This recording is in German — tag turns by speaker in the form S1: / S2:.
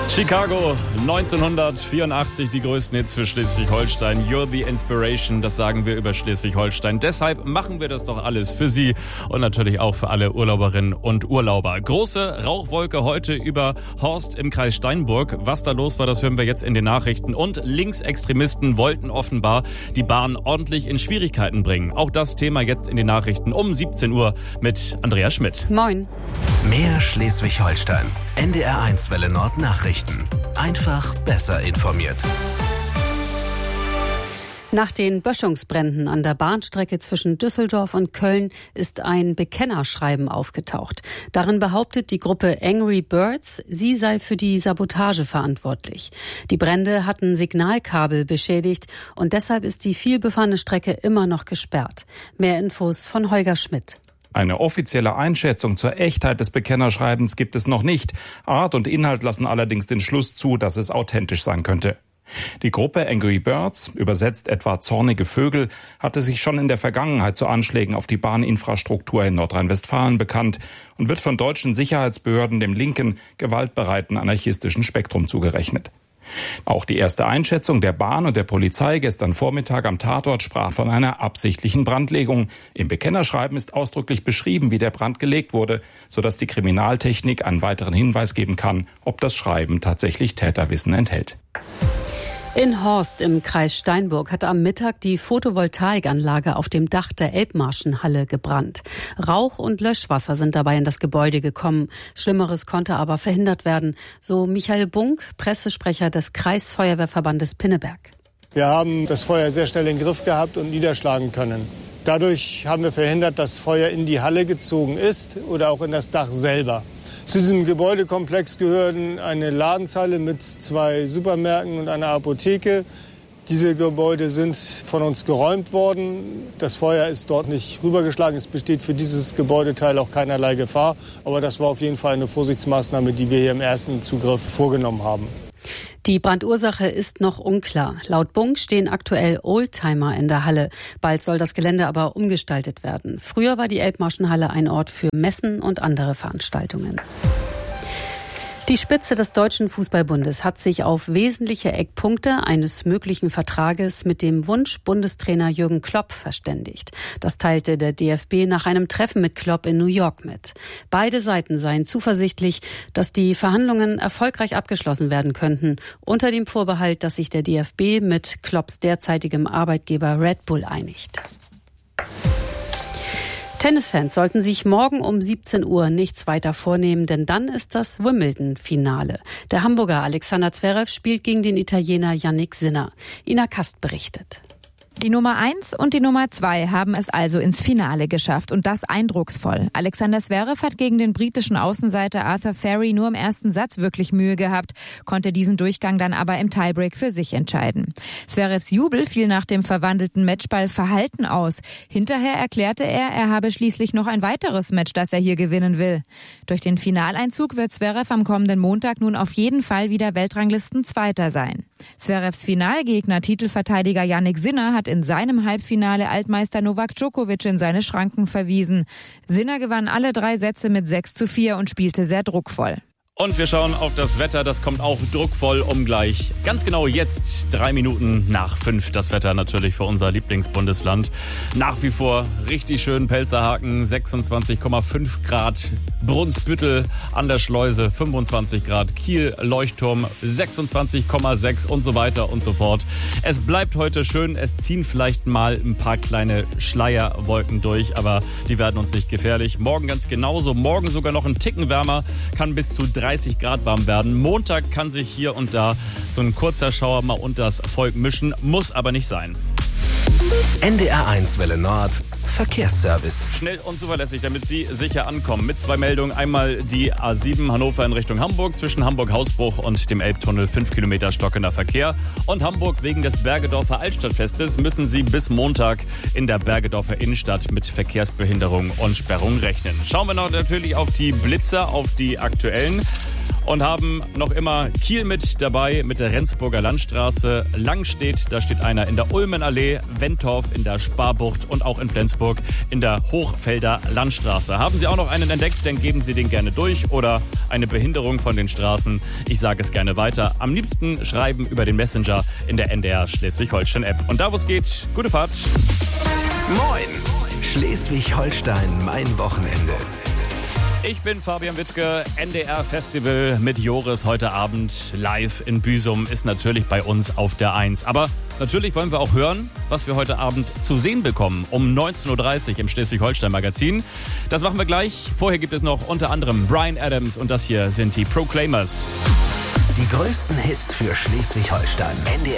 S1: Chicago 1984, die größten Hits für Schleswig-Holstein. You're the Inspiration, das sagen wir über Schleswig-Holstein. Deshalb machen wir das doch alles für Sie und natürlich auch für alle Urlauberinnen und Urlauber. Große Rauchwolke heute über Horst im Kreis Steinburg. Was da los war, das hören wir jetzt in den Nachrichten. Und Linksextremisten wollten offenbar die Bahn ordentlich in Schwierigkeiten bringen. Auch das Thema jetzt in den Nachrichten um 17 Uhr mit Andrea Schmidt.
S2: Moin.
S3: Mehr Schleswig-Holstein. NDR1 Welle Nord Nachrichten. Einfach besser informiert.
S2: Nach den Böschungsbränden an der Bahnstrecke zwischen Düsseldorf und Köln ist ein Bekennerschreiben aufgetaucht. Darin behauptet die Gruppe Angry Birds, sie sei für die Sabotage verantwortlich. Die Brände hatten Signalkabel beschädigt und deshalb ist die vielbefahrene Strecke immer noch gesperrt. Mehr Infos von Holger Schmidt.
S4: Eine offizielle Einschätzung zur Echtheit des Bekennerschreibens gibt es noch nicht. Art und Inhalt lassen allerdings den Schluss zu, dass es authentisch sein könnte. Die Gruppe Angry Birds, übersetzt etwa zornige Vögel, hatte sich schon in der Vergangenheit zu Anschlägen auf die Bahninfrastruktur in Nordrhein-Westfalen bekannt und wird von deutschen Sicherheitsbehörden dem linken, gewaltbereiten anarchistischen Spektrum zugerechnet. Auch die erste Einschätzung der Bahn und der Polizei gestern Vormittag am Tatort sprach von einer absichtlichen Brandlegung. Im Bekennerschreiben ist ausdrücklich beschrieben, wie der Brand gelegt wurde, sodass die Kriminaltechnik einen weiteren Hinweis geben kann, ob das Schreiben tatsächlich Täterwissen enthält.
S2: In Horst im Kreis Steinburg hat am Mittag die Photovoltaikanlage auf dem Dach der Elbmarschenhalle gebrannt. Rauch und Löschwasser sind dabei in das Gebäude gekommen. Schlimmeres konnte aber verhindert werden, so Michael Bunk, Pressesprecher des Kreisfeuerwehrverbandes Pinneberg.
S5: Wir haben das Feuer sehr schnell in den Griff gehabt und niederschlagen können. Dadurch haben wir verhindert, dass Feuer in die Halle gezogen ist oder auch in das Dach selber. Zu diesem Gebäudekomplex gehören eine Ladenzeile mit 2 Supermärkten und einer Apotheke. Diese Gebäude sind von uns geräumt worden. Das Feuer ist dort nicht rübergeschlagen. Es besteht für dieses Gebäudeteil auch keinerlei Gefahr. Aber das war auf jeden Fall eine Vorsichtsmaßnahme, die wir hier im ersten Zugriff vorgenommen haben.
S2: Die Brandursache ist noch unklar. Laut Bunk stehen aktuell Oldtimer in der Halle. Bald soll das Gelände aber umgestaltet werden. Früher war die Elbmarschenhalle ein Ort für Messen und andere Veranstaltungen. Die Spitze des Deutschen Fußballbundes hat sich auf wesentliche Eckpunkte eines möglichen Vertrages mit dem Wunsch-Bundestrainer Jürgen Klopp verständigt. Das teilte der DFB nach einem Treffen mit Klopp in New York mit. Beide Seiten seien zuversichtlich, dass die Verhandlungen erfolgreich abgeschlossen werden könnten, unter dem Vorbehalt, dass sich der DFB mit Klopps derzeitigem Arbeitgeber Red Bull einigt. Tennisfans sollten sich morgen um 17 Uhr nichts weiter vornehmen, denn dann ist das Wimbledon-Finale. Der Hamburger Alexander Zverev spielt gegen den Italiener Jannik Sinner. Ina Kast berichtet.
S6: Die Nummer 1 und die Nummer 2 haben es also ins Finale geschafft und das eindrucksvoll. Alexander Zverev hat gegen den britischen Außenseiter Arthur Ferry nur im ersten Satz wirklich Mühe gehabt, konnte diesen Durchgang dann aber im Tiebreak für sich entscheiden. Zverevs Jubel fiel nach dem verwandelten Matchball verhalten aus. Hinterher erklärte er habe schließlich noch ein weiteres Match, das er hier gewinnen will. Durch den Finaleinzug wird Zverev am kommenden Montag nun auf jeden Fall wieder Weltranglisten-Zweiter sein. Zverevs Finalgegner, Titelverteidiger Jannik Sinner, hat in seinem Halbfinale Altmeister Novak Djokovic in seine Schranken verwiesen. Sinner gewann alle 3 Sätze mit 6:4 und spielte sehr druckvoll.
S1: Und wir schauen auf das Wetter, das kommt auch druckvoll um gleich. Ganz genau jetzt, 3 Minuten nach 5, das Wetter natürlich für unser Lieblingsbundesland. Nach wie vor richtig schön Pelzerhaken, 26,5 Grad, Brunsbüttel an der Schleuse, 25 Grad, Kiel, Leuchtturm, 26,6 und so weiter und so fort. Es bleibt heute schön, es ziehen vielleicht mal ein paar kleine Schleierwolken durch, aber die werden uns nicht gefährlich. Morgen ganz genauso, morgen sogar noch ein Ticken wärmer, kann bis zu 30 Grad warm werden. Montag kann sich hier und da so ein kurzer Schauer mal unters Volk mischen, muss aber nicht sein.
S3: NDR1 Welle Nord Verkehrsservice.
S1: Schnell und zuverlässig, damit Sie sicher ankommen. Mit 2 Meldungen. Einmal die A7 Hannover in Richtung Hamburg. Zwischen Hamburg-Hausbruch und dem Elbtunnel 5 Kilometer stockender Verkehr. Und Hamburg wegen des Bergedorfer Altstadtfestes müssen Sie bis Montag in der Bergedorfer Innenstadt mit Verkehrsbehinderung und Sperrung rechnen. Schauen wir noch natürlich auf die Blitzer, auf die aktuellen. Und haben noch immer Kiel mit dabei mit der Rendsburger Landstraße. Langstedt, da steht einer in der Ulmenallee, Wentorf in der Sparbucht und auch in Flensburg Wilhelmsburg in der Hochfelder Landstraße. Haben Sie auch noch einen entdeckt, dann geben Sie den gerne durch oder eine Behinderung von den Straßen. Ich sage es gerne weiter. Am liebsten schreiben über den Messenger in der NDR Schleswig-Holstein-App. Und da, wo es geht, gute Fahrt.
S3: Moin! Schleswig-Holstein, mein Wochenende.
S1: Ich bin Fabian Wittke, NDR Festival mit Joris heute Abend live in Büsum ist natürlich bei uns auf der 1. Aber natürlich wollen wir auch hören, was wir heute Abend zu sehen bekommen um 19.30 Uhr im Schleswig-Holstein-Magazin. Das machen wir gleich. Vorher gibt es noch unter anderem Bryan Adams und das hier sind die Proclaimers.
S3: Die größten Hits für Schleswig-Holstein. NDR